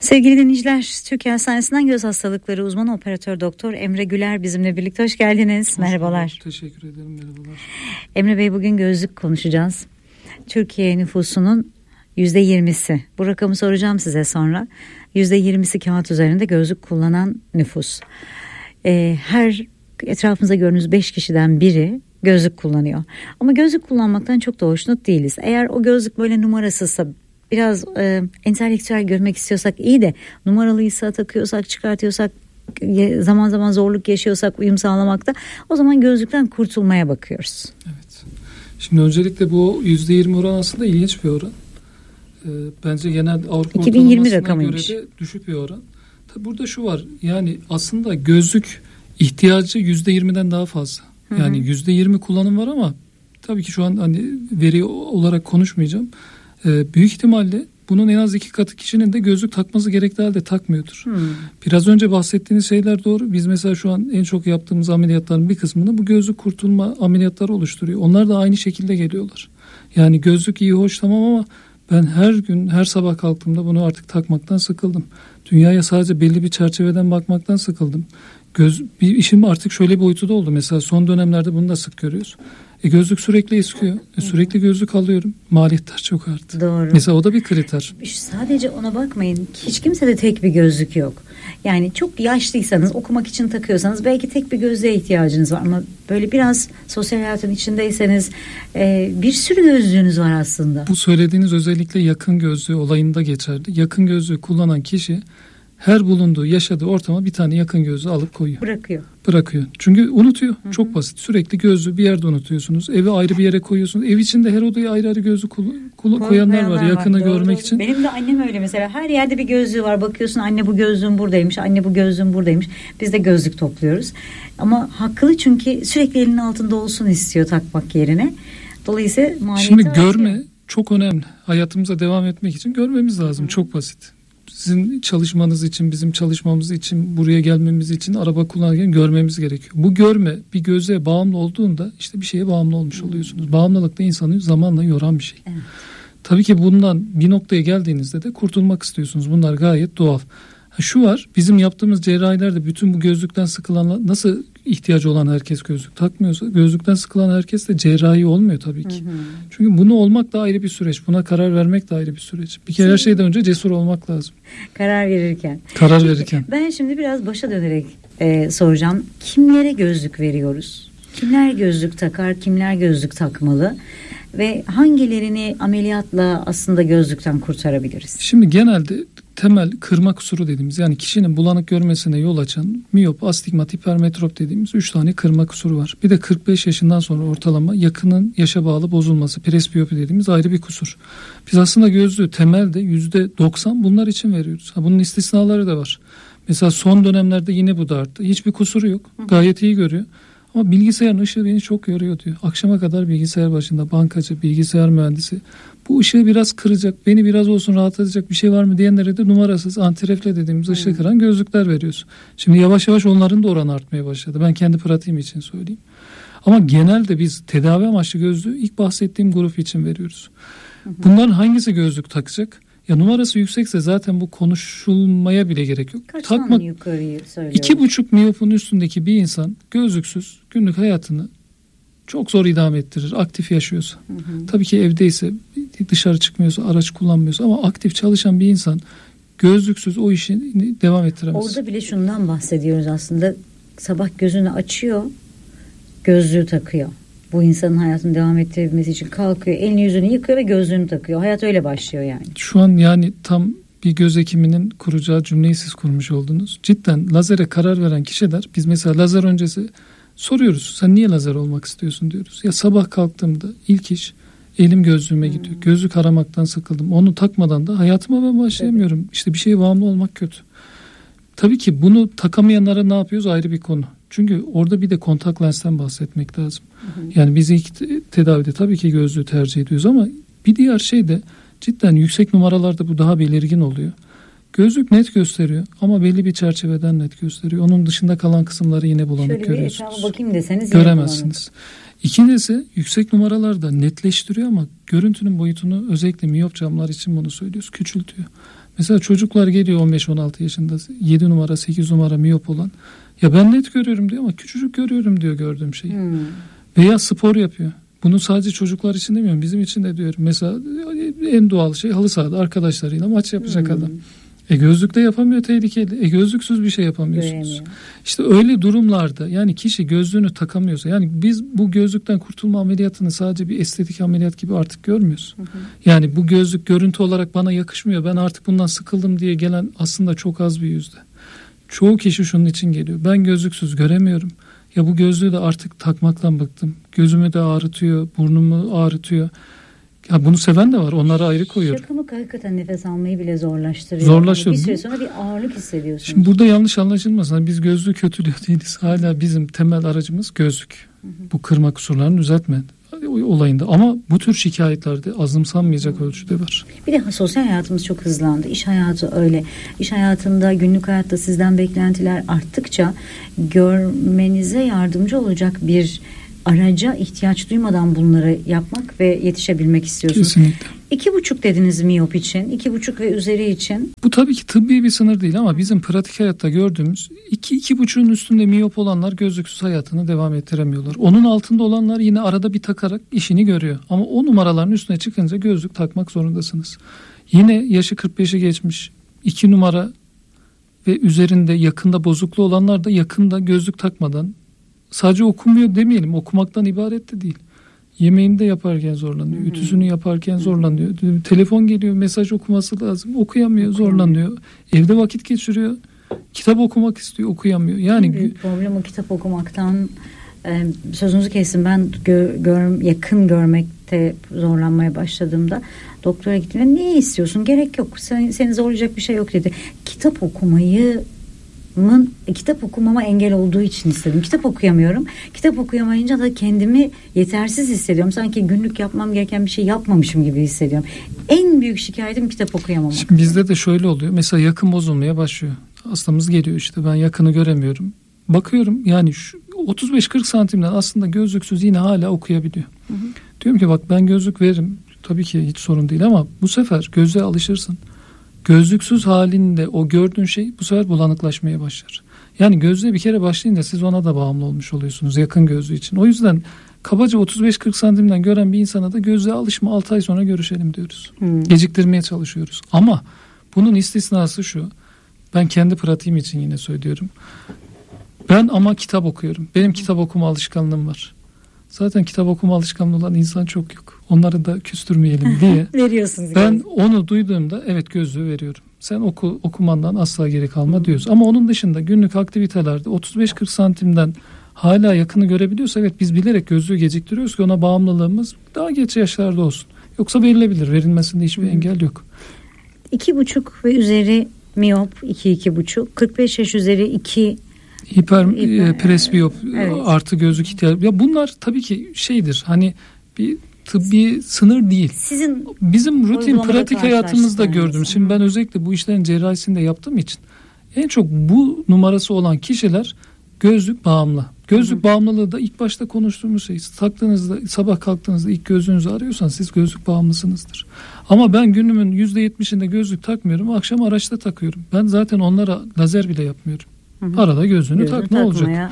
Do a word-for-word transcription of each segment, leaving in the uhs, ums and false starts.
Sevgili dinleyiciler, Türkiye Hastanesi'nden göz hastalıkları uzmanı operatör doktor Emre Güler bizimle birlikte. Hoş geldiniz. Hoş Merhabalar. Bulduk. Teşekkür ederim. Merhabalar. Emre Bey, bugün gözlük konuşacağız. Türkiye nüfusunun yüzde yirmisi. Bu rakamı soracağım size sonra. Yüzde yirmisi kağıt üzerinde gözlük kullanan nüfus. Ee, her etrafımızda gördüğünüz beş kişiden biri gözlük kullanıyor. Ama gözlük kullanmaktan çok da hoşnut değiliz. Eğer o gözlük böyle numarasızsa, biraz e, entelektüel görmek istiyorsak iyi de numaralıysa, takıyorsak, çıkartıyorsak, zaman zaman zorluk yaşıyorsak uyum sağlamakta, o zaman gözlükten kurtulmaya bakıyoruz. Evet. Şimdi öncelikle bu yüzde yirmi oran aslında ilginç bir oran. Ee, bence genel Avrupa iki bin yirmi ortalamasına göre de düşük bir oran. Tabii burada şu var, yani aslında gözlük ihtiyacı yüzde yirmiden daha fazla. Yani yüzde yirmi kullanım var ama tabii ki şu an hani veri olarak konuşmayacağım. Ee, büyük ihtimalle bunun en az iki katı kişinin de gözlük takması gerektiği halde takmıyordur. Hmm. Biraz önce bahsettiğiniz şeyler doğru. Biz mesela şu an en çok yaptığımız ameliyatların bir kısmını bu gözlük kurtulma ameliyatları oluşturuyor. Onlar da aynı şekilde geliyorlar. Yani gözlük iyi, hoş, tamam ama ben her gün, her sabah kalktığımda bunu artık takmaktan sıkıldım. Dünyaya sadece belli bir çerçeveden bakmaktan sıkıldım. Göz, bir işim artık şöyle bir boyutu da oldu. Mesela son dönemlerde bunu da sık görüyoruz. E gözlük sürekli eskiyor. E sürekli gözlük alıyorum. Maliyetler çok arttı. Doğru. Mesela o da bir kriter. Sadece ona bakmayın. Hiç kimsede tek bir gözlük yok. Yani çok yaşlıysanız, okumak için takıyorsanız belki tek bir gözlüğe ihtiyacınız var. Ama böyle biraz sosyal hayatın içindeyseniz e, bir sürü gözlüğünüz var aslında. Bu söylediğiniz özellikle yakın gözlüğü olayında geçerli. Yakın gözlüğü kullanan kişi her bulunduğu, yaşadığı ortama bir tane yakın gözlüğü alıp koyuyor. Bırakıyor. Bırakıyor. Çünkü unutuyor. Hı hı. Çok basit. Sürekli gözlüğü bir yerde unutuyorsunuz. Evi ayrı bir yere koyuyorsunuz. Ev içinde her odaya ayrı ayrı gözlük kul- kul- koyanlar var. Yakını var. görmek için. Benim de annem öyle mesela. Her yerde bir gözlüğü var. Bakıyorsun, anne bu gözlüğüm buradaymış. Anne bu gözlüğüm buradaymış. Biz de gözlük topluyoruz. Ama haklı, çünkü sürekli elinin altında olsun istiyor takmak yerine. Dolayısıyla maliyeti Şimdi görme artıyor. Çok önemli. Hayatımıza devam etmek için görmemiz lazım. Hı. Çok basit. Sizin çalışmanız için, bizim çalışmamız için, buraya gelmemiz için araba kullanırken görmemiz gerekiyor. Bu görme bir göze bağımlı olduğunda işte bir şeye bağımlı olmuş oluyorsunuz. Bağımlılık da insanı zamanla yoran bir şey. Evet. Tabii ki bundan bir noktaya geldiğinizde de kurtulmak istiyorsunuz. Bunlar gayet doğal. Ha, şu var, bizim yaptığımız cerrahilerde bütün bu gözlükten sıkılan, nasıl ihtiyacı olan herkes gözlük takmıyorsa, gözlükten sıkılan herkes de cerrahi olmuyor tabii ki. Hı hı. Çünkü bunu olmak da ayrı bir süreç. Buna karar vermek de ayrı bir süreç. Bir kere her şeyden önce cesur olmak lazım. Karar verirken. Karar verirken. Ben şimdi biraz başa dönerek e, soracağım. Kimlere gözlük veriyoruz? Kimler gözlük takar, kimler gözlük takmalı? Ve hangilerini ameliyatla aslında gözlükten kurtarabiliriz? Şimdi genelde temel kırma kusuru dediğimiz, yani kişinin bulanık görmesine yol açan miyop, astigmat, hipermetrop dediğimiz üç tane kırma kusuru var. Bir de kırk beş yaşından sonra ortalama yakının yaşa bağlı bozulması, presbiyopi dediğimiz ayrı bir kusur. Biz aslında gözlüğü temelde yüzde doksan bunlar için veriyoruz. Ha, bunun istisnaları da var. Mesela son dönemlerde yine bu da arttı. Hiçbir kusuru yok. Gayet iyi görüyor. Ama bilgisayarın ışığı beni çok yoruyor diyor. Akşama kadar bilgisayar başında, bankacı, bilgisayar mühendisi. Bu ışığı biraz kıracak, beni biraz olsun rahatlatacak bir şey var mı diyenlere de numarasız antirefle dediğimiz ışığı hmm. kıran gözlükler veriyoruz. Şimdi yavaş yavaş onların da oranı artmaya başladı. Ben kendi pratiğim için söyleyeyim. Ama genelde biz tedavi amaçlı gözlüğü ilk bahsettiğim grup için veriyoruz. Hmm. Bunların hangisi gözlük takacak? Ya numarası yüksekse zaten bu konuşulmaya bile gerek yok. Kaç Takma, yukarıyı söylüyorum. İki buçuk miyopun üstündeki bir insan gözlüksüz günlük hayatını çok zor idame ettirir. Aktif yaşıyorsa. Hı hı. Tabii ki evdeyse, dışarı çıkmıyorsa, araç kullanmıyorsa, ama aktif çalışan bir insan gözlüksüz o işini devam ettiremez. Orada bile şundan bahsediyoruz aslında. Sabah gözünü açıyor, gözlüğü takıyor. Bu insanın hayatını devam ettirebilmesi için kalkıyor, elini yüzünü yıkıyor ve gözlüğünü takıyor. Hayat öyle başlıyor yani. Şu an yani tam bir göz hekiminin kuracağı cümleyi siz kurmuş oldunuz. Cidden lazere karar veren kişiler, biz mesela lazer öncesi soruyoruz. Sen niye lazer olmak istiyorsun diyoruz. Ya sabah kalktığımda ilk iş elim gözlüğüme gidiyor. Hmm. Gözlük aramaktan sıkıldım. Onu takmadan da hayatıma ben başlayamıyorum. Evet. İşte bir şeye bağımlı olmak kötü. Tabii ki bunu takamayanlara ne yapıyoruz ayrı bir konu. Çünkü orada bir de kontak lensten bahsetmek lazım. Hı hı. Yani biz ilk tedavide tabii ki gözlüğü tercih ediyoruz ama bir diğer şey de cidden yüksek numaralarda bu daha belirgin oluyor. Gözlük net gösteriyor ama belli bir çerçeveden net gösteriyor. Onun dışında kalan kısımları yine bulanık görüyorsunuz. görüyorsunuz. Şöyle bir etrafa bakayım deseniz göremezsiniz. İkincisi yüksek numaralarda netleştiriyor ama görüntünün boyutunu özellikle miyop camlar için bunu söylüyoruz, küçültüyor. Mesela çocuklar geliyor on beş on altı yaşında yedi numara sekiz numara miyop olan. Ya ben net görüyorum diyor ama küçücük görüyorum diyor gördüğüm şeyi. Hmm. Veya spor yapıyor. Bunu sadece çocuklar için demiyorum, bizim için de diyorum. Mesela en doğal şey halı sahada arkadaşlarıyla maç yapacak hmm. adam. E gözlükle yapamıyor, tehlikeli. E gözlüksüz bir şey yapamıyorsunuz. Göremiyor. İşte öyle durumlarda yani kişi gözlüğünü takamıyorsa, yani biz bu gözlükten kurtulma ameliyatını sadece bir estetik ameliyat gibi artık görmüyoruz. Hı hı. Yani bu gözlük görüntü olarak bana yakışmıyor, ben artık bundan sıkıldım diye gelen aslında çok az bir yüzde. Çoğu kişi şunun için geliyor. Ben gözlüksüz göremiyorum. Ya bu gözlüğü de artık takmaktan bıktım. Gözümü de ağrıtıyor, burnumu ağrıtıyor. Ya bunu seven de var. Onları ayrı koyuyorum. Şakamak hakikaten nefes almayı bile zorlaştırıyor. Zorlaştırıyor. Yani bir süre sonra bir ağırlık hissediyorsunuz. Şimdi burada yanlış anlaşılmasın. Biz gözlüğü kötülüyor değiliz. Hala bizim temel aracımız gözlük. Hı hı. Bu kırma kusurlarını düzeltme olayında. Ama bu tür şikayetlerde azımsanmayacak hı. ölçüde var. Bir de sosyal hayatımız çok hızlandı. İş hayatı öyle. İş hayatında, günlük hayatta sizden beklentiler arttıkça görmenize yardımcı olacak bir araca ihtiyaç duymadan bunları yapmak ve yetişebilmek istiyorsunuz. Kesinlikle. İki buçuk dediniz miyop için, iki buçuk ve üzeri için. Bu tabii ki tıbbi bir sınır değil ama bizim pratik hayatta gördüğümüz iki iki buçuğun üstünde miyop olanlar gözlüksüz hayatını devam ettiremiyorlar. Onun altında olanlar yine arada bir takarak işini görüyor. Ama o numaraların üstüne çıkınca gözlük takmak zorundasınız. Yine yaşı kırk beşi geçmiş iki numara ve üzerinde yakında bozukluğu olanlar da yakında gözlük takmadan, sadece okumuyor demeyelim, okumaktan ibaret de değil. Yemeğini de yaparken zorlanıyor, hmm. ütüsünü yaparken zorlanıyor. Telefon geliyor, mesaj okuması lazım, okuyamıyor, zorlanıyor. Evde vakit geçiriyor, kitap okumak istiyor, okuyamıyor. Yani büyük problem o kitap okumaktan. Ee, sözünüzü kesin, ben gö- gör, yakın görmekte zorlanmaya başladığımda doktora gittim. Niye istiyorsun? Gerek yok. Sen, seni zorlayacak bir şey yok dedi. Kitap okumayı kitap okumama engel olduğu için istedim. Kitap okuyamıyorum. Kitap okuyamayınca da kendimi yetersiz hissediyorum. Sanki günlük yapmam gereken bir şey yapmamışım gibi hissediyorum. En büyük şikayetim kitap okuyamamak. Şimdi bizde de şöyle oluyor. Mesela yakın bozulmaya başlıyor. Hastamız geliyor, işte ben yakını göremiyorum. Bakıyorum yani şu otuz beş kırk santimden aslında gözlüksüz yine hala okuyabiliyor. Hı hı. Diyorum ki bak ben gözlük veririm. Tabii ki hiç sorun değil ama bu sefer gözlüğe alışırsın. Gözlüksüz halinde o gördüğün şey bu sefer bulanıklaşmaya başlar. Yani gözlüğe bir kere başlayınca siz ona da bağımlı olmuş oluyorsunuz yakın gözlüğü için. O yüzden kabaca otuz beş kırk santimden gören bir insana da gözlüğe alışma, altı ay sonra görüşelim diyoruz. Hmm. Geciktirmeye çalışıyoruz. Ama bunun istisnası şu. Ben kendi pratiğim için yine söylüyorum. Ben ama kitap okuyorum. Benim kitap okuma alışkanlığım var. Zaten kitap okuma alışkanlığı olan insan çok yok. Onları da küstürmeyelim diye. Veriyorsunuz. Ben yani. Onu duyduğumda evet gözlüğü veriyorum. Sen oku, okumandan asla geri kalma diyoruz. Ama onun dışında günlük aktivitelerde otuz beş kırk santimden hala yakını görebiliyorsa evet biz bilerek gözlüğü geciktiriyoruz ki ona bağımlılığımız daha geç yaşlarda olsun. Yoksa verilebilir. Verilmesinde hiçbir Hı. engel yok. iki buçuk ve üzeri miyop iki iki buçuk. kırk beş yaş üzeri iki Hiper, Hiper presbiyop evet. artı gözlük ihtiyacı. Ya bunlar tabii ki şeydir. Hani bir tıbbi sınır değil. Sizin bizim rutin pratik hayatımızda gördüğümüz. Şimdi ben özellikle bu işlerin cerrahisinde yaptığım için en çok bu numarası olan kişiler gözlük bağımlı. Gözlük Hı-hı. bağımlılığı da ilk başta konuştuğumuz şey. Taktığınızda, sabah kalktığınızda ilk gözlüğünüzü arıyorsanız siz gözlük bağımlısınızdır. Ama ben günümün yüzde yetmişinde gözlük takmıyorum. Akşam araçta takıyorum. Ben zaten onlara lazer bile yapmıyorum. Hı hı. Arada gözlüğünü Gözlüğü tak ne olacak? Ya.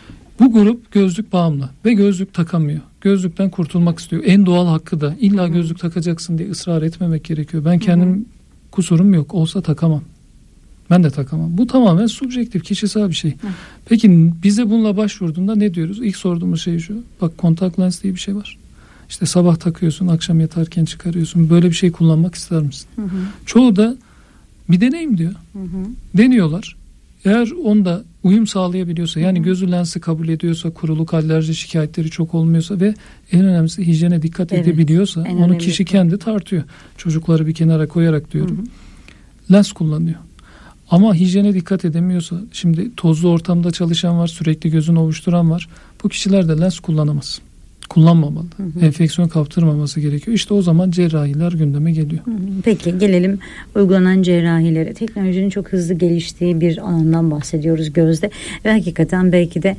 Bu grup gözlük bağımlı ve gözlük takamıyor. Gözlükten kurtulmak istiyor. En doğal hakkı da illa hı. gözlük takacaksın diye ısrar etmemek gerekiyor. Ben kendim hı hı. kusurum yok olsa takamam. Ben de takamam. Bu tamamen subjektif, kişisel bir şey. Hı. Peki bize bununla başvurduğunda ne diyoruz? İlk sorduğumuz şey şu. Bak kontak lens diye bir şey var. İşte sabah takıyorsun, akşam yatarken çıkarıyorsun. Böyle bir şey kullanmak ister misin? Hı hı. Çoğu da bir deneyim diyor. Hı hı. Deniyorlar. Eğer onda uyum sağlayabiliyorsa yani Hı-hı. gözü lensi kabul ediyorsa, kuruluk, alerji şikayetleri çok olmuyorsa ve en önemlisi hijyene dikkat evet, edebiliyorsa onu kişi kendi tartıyor. Çocukları bir kenara koyarak diyorum. Hı-hı. Lens kullanıyor. Ama hijyene dikkat edemiyorsa, şimdi tozlu ortamda çalışan var, sürekli gözünü ovuşturan var. Bu kişiler de lens kullanamaz. Kullanmamalı. Hı hı. Enfeksiyon kaptırmaması gerekiyor. İşte o zaman cerrahiler gündeme geliyor. Hı hı. Peki gelelim uygulanan cerrahilere. Teknolojinin çok hızlı geliştiği bir alandan bahsediyoruz gözde. Ve hakikaten belki de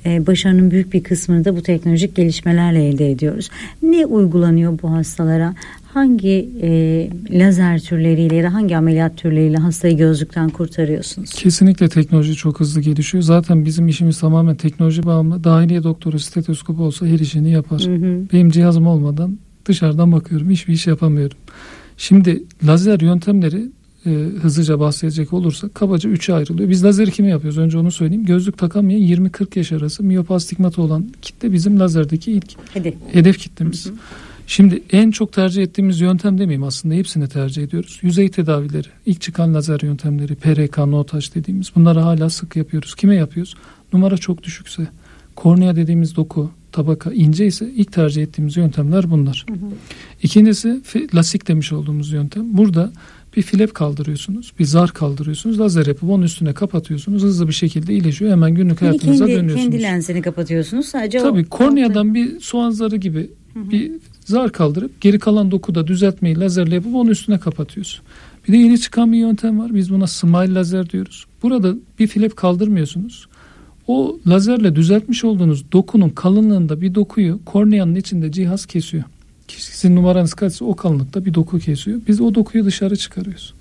e, başarının büyük bir kısmını da bu teknolojik gelişmelerle elde ediyoruz. Ne uygulanıyor bu hastalara? Hangi e, lazer türleriyle ya da hangi ameliyat türleriyle hastayı gözlükten kurtarıyorsunuz? Kesinlikle teknoloji çok hızlı gelişiyor. Zaten bizim işimiz tamamen teknoloji bağımlı. Dahiliye doktoru stetoskop olsa her işini yapar. Hı hı. Benim cihazım olmadan dışarıdan bakıyorum. Hiçbir iş yapamıyorum. Şimdi lazer yöntemleri e, hızlıca bahsedecek olursak kabaca üçe ayrılıyor. Biz lazeri kime yapıyoruz? Önce onu söyleyeyim. Gözlük takamayan yirmi kırk yaş arası miyop astigmatı olan kitle bizim lazerdeki ilk hedef, hedef kitlemiz. Hı hı. Şimdi en çok tercih ettiğimiz yöntem demeyeyim, aslında hepsini tercih ediyoruz. Yüzey tedavileri, ilk çıkan lazer yöntemleri, P R K, no-touch dediğimiz, bunları hala sık yapıyoruz. Kime yapıyoruz? Numara çok düşükse, kornea dediğimiz doku, tabaka ince ise ilk tercih ettiğimiz yöntemler bunlar. Hı hı. İkincisi lasik demiş olduğumuz yöntem. Burada bir flap kaldırıyorsunuz, bir zar kaldırıyorsunuz, lazer yapıp onun üstüne kapatıyorsunuz. Hızlı bir şekilde iyileşiyor. Hemen günlük hayatınıza kendi, dönüyorsunuz. Kendi lensini kapatıyorsunuz. Sadece Tabii o, korneadan o... bir soğan zarı gibi hı hı. bir zar kaldırıp geri kalan dokuda düzeltmeyi lazerle yapıp onun üstüne kapatıyorsun. Bir de yeni çıkan bir yöntem var. Biz buna smile lazer diyoruz. Burada bir flap kaldırmıyorsunuz. O lazerle düzeltmiş olduğunuz dokunun kalınlığında bir dokuyu korneanın içinde cihaz kesiyor. Sizin numaranız kaçsa o kalınlıkta bir doku kesiyor. Biz o dokuyu dışarı çıkarıyoruz.